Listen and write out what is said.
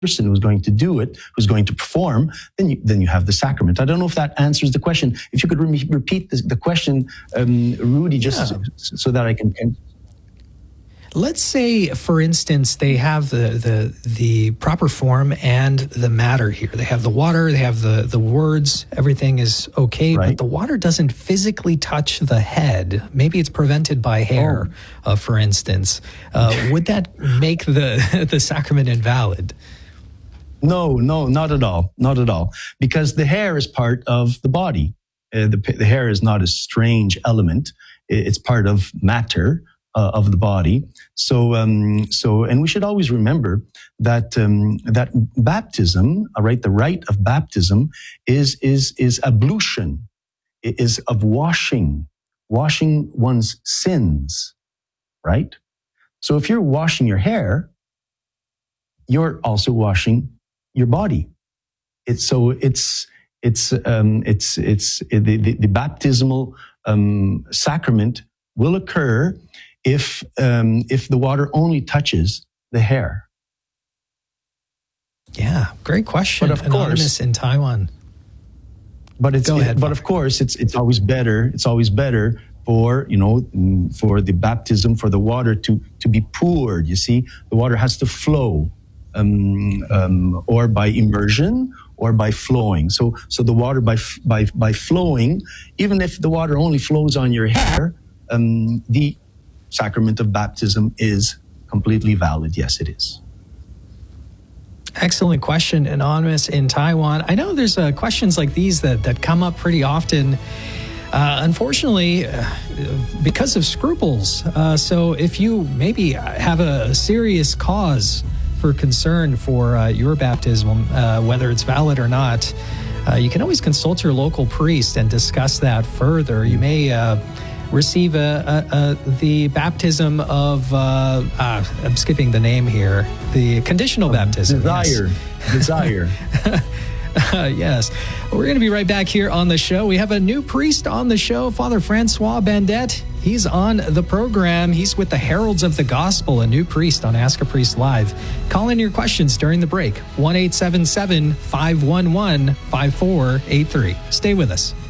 person who's going to do it, who's going to perform, then you have the sacrament. I don't know if that answers the question. If you could repeat the question, Rudy, just so that I can. Let's say, for instance, they have the proper form and the matter here. They have the water, they have the words, everything is okay, right, but the water doesn't physically touch the head. Maybe it's prevented by hair, for instance. Would that make the sacrament invalid? No, not at all. Not at all. Because the hair is part of the body. The hair is not a strange element. It's part of matter. Of the body. So, and we should always remember that, that baptism, right, the rite of baptism is ablution, is of washing one's sins, right? So if you're washing your hair, you're also washing your body. The baptismal, sacrament will occur if the water only touches the hair. Yeah, great question. But of Anonymous course, in Taiwan. But of course, it's always better. It's always better for for the baptism, for the water to be poured. You see, the water has to flow, or by immersion or by flowing. So the water by flowing, even if the water only flows on your hair, the sacrament of baptism is completely valid. Yes, it is. Excellent question, Anonymous in Taiwan. I know there's questions like these that come up pretty often, unfortunately, because of scruples. So if you maybe have a serious cause for concern for your baptism, whether it's valid or not, you can always consult your local priest and discuss that further. You may receive the baptism of, I'm skipping the name here, the conditional baptism. Desire. Yes. We're going to be right back here on the show. We have a new priest on the show, Father Francois Bandette. He's on the program. He's with the Heralds of the Gospel, a new priest on Ask a Priest Live. Call in your questions during the break, 1-877-511-5483. Stay with us.